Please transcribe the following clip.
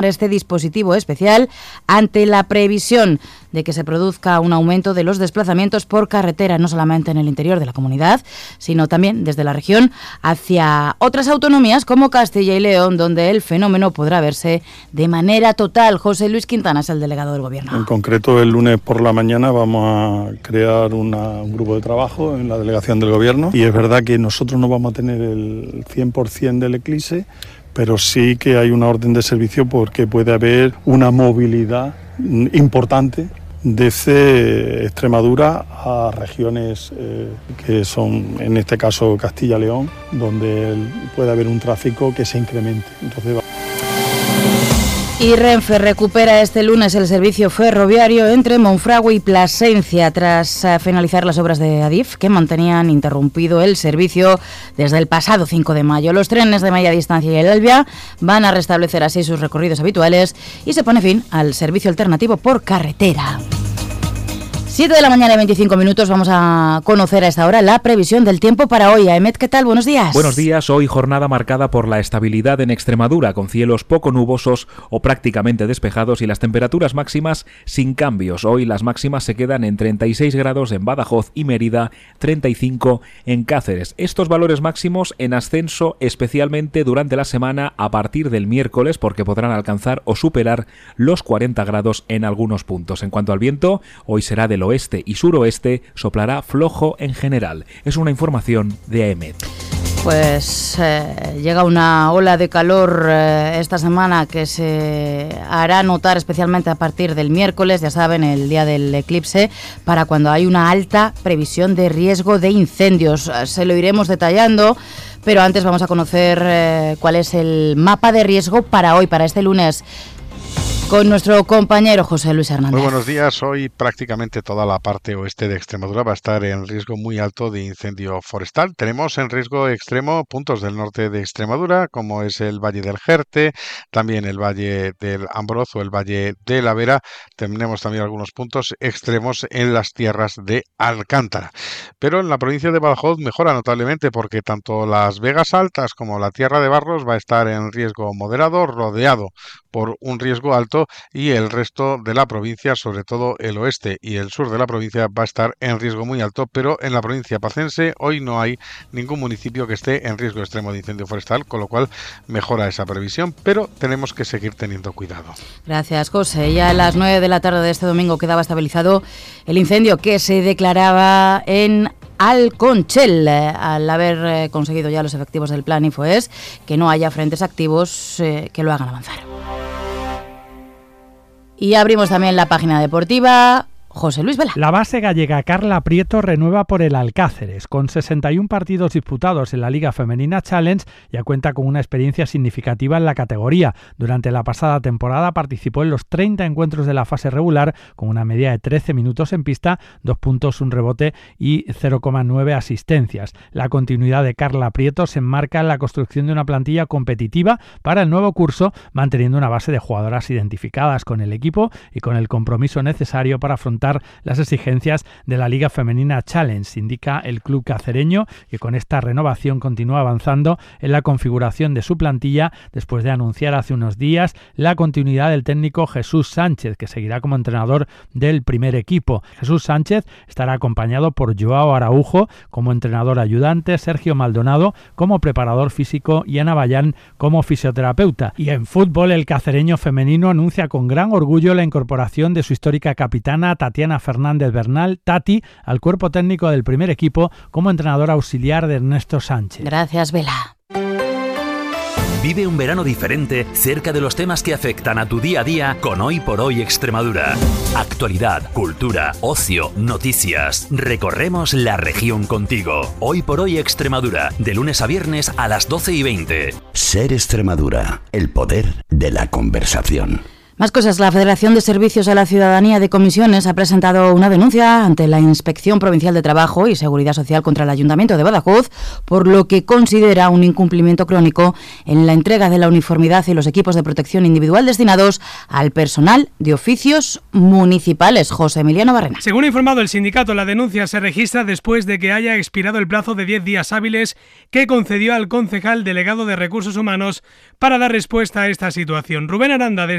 este dispositivo especial ante la previsión de que se produzca un aumento de los desplazamientos por carretera, no solamente en el interior de la comunidad, sino también desde la región hacia otras autonomías como Castilla y León, donde el fenómeno podrá verse de manera total. José Luis Quintana es el delegado del Gobierno. En concreto, el lunes por la mañana vamos a crear un grupo de trabajo en la delegación del Gobierno, y es verdad que nosotros no vamos a tener el 100% del eclipse, pero sí que hay una orden de servicio porque puede haber una movilidad importante desde Extremadura a regiones que son, en este caso, Castilla-León, donde puede haber un tráfico que se incremente. Y Renfe recupera este lunes el servicio ferroviario entre Monfragüe y Plasencia tras finalizar las obras de Adif, que mantenían interrumpido el servicio desde el pasado 5 de mayo. Los trenes de media distancia y el Elvia van a restablecer así sus recorridos habituales y se pone fin al servicio alternativo por carretera. 7 de la mañana y 25 minutos, vamos a conocer a esta hora la previsión del tiempo para hoy. Ahmed, ¿qué tal? Buenos días. Buenos días. Hoy jornada marcada por la estabilidad en Extremadura, con cielos poco nubosos o prácticamente despejados y las temperaturas máximas sin cambios. Hoy las máximas se quedan en 36 grados en Badajoz y Mérida, 35 en Cáceres. Estos valores máximos en ascenso especialmente durante la semana a partir del miércoles, porque podrán alcanzar o superar los 40 grados en algunos puntos. En cuanto al viento, hoy será del oeste y suroeste, soplará flojo en general. Es una información de AEMET. Pues llega una ola de calor esta semana que se hará notar especialmente a partir del miércoles, ya saben, el día del eclipse, para cuando hay una alta previsión de riesgo de incendios. Se lo iremos detallando, pero antes vamos a conocer cuál es el mapa de riesgo para hoy, para este lunes, con nuestro compañero José Luis Hernández. Muy buenos días. Hoy prácticamente toda la parte oeste de Extremadura va a estar en riesgo muy alto de incendio forestal. Tenemos en riesgo extremo puntos del norte de Extremadura, como es el Valle del Jerte, también el Valle del Ambroz o el Valle de la Vera. Tenemos también algunos puntos extremos en las tierras de Alcántara. Pero en la provincia de Badajoz mejora notablemente, porque tanto las Vegas Altas como la Tierra de Barros va a estar en riesgo moderado, rodeado por un riesgo alto, y el resto de la provincia, sobre todo el oeste y el sur de la provincia, va a estar en riesgo muy alto. Pero en la provincia pacense hoy no hay ningún municipio que esté en riesgo extremo de incendio forestal, con lo cual mejora esa previsión, pero tenemos que seguir teniendo cuidado. Gracias, José. Ya a las 9 de la tarde de este domingo quedaba estabilizado el incendio que se declaraba en Alconchel, al haber conseguido ya los efectivos del plan Infoes que no haya frentes activos que lo hagan avanzar. Y abrimos también la página deportiva. José Luis Vela. La base gallega Carla Prieto renueva por el Alcáceres. Con 61 partidos disputados en la Liga Femenina Challenge, ya cuenta con una experiencia significativa en la categoría. Durante la pasada temporada participó en los 30 encuentros de la fase regular, con una media de 13 minutos en pista, 2 puntos, un rebote y 0,9 asistencias. La continuidad de Carla Prieto se enmarca en la construcción de una plantilla competitiva para el nuevo curso, manteniendo una base de jugadoras identificadas con el equipo y con el compromiso necesario para afrontar las exigencias de la Liga Femenina Challenge. Indica el club cacereño que con esta renovación continúa avanzando en la configuración de su plantilla, después de anunciar hace unos días la continuidad del técnico Jesús Sánchez, que seguirá como entrenador del primer equipo. Jesús Sánchez estará acompañado por Joao Araujo como entrenador ayudante, Sergio Maldonado como preparador físico y Ana Bayán como fisioterapeuta. Y en fútbol, el cacereño femenino anuncia con gran orgullo la incorporación de su histórica capitana Tatiana Fernández Bernal, Tati, al cuerpo técnico del primer equipo como entrenador auxiliar de Ernesto Sánchez. Gracias, Vela. Vive un verano diferente cerca de los temas que afectan a tu día a día con Hoy por Hoy Extremadura. Actualidad, cultura, ocio, noticias. Recorremos la región contigo. Hoy por Hoy Extremadura, de lunes a viernes a las 12:20. Ser Extremadura, el poder de la conversación. Más cosas. La Federación de Servicios a la Ciudadanía de Comisiones ha presentado una denuncia ante la Inspección Provincial de Trabajo y Seguridad Social contra el Ayuntamiento de Badajoz, por lo que considera un incumplimiento crónico en la entrega de la uniformidad y los equipos de protección individual destinados al personal de oficios municipales. José Emiliano Barrena. Según ha informado el sindicato, la denuncia se registra después de que haya expirado el plazo de 10 días hábiles que concedió al concejal delegado de Recursos Humanos para dar respuesta a esta situación. Rubén Aranda,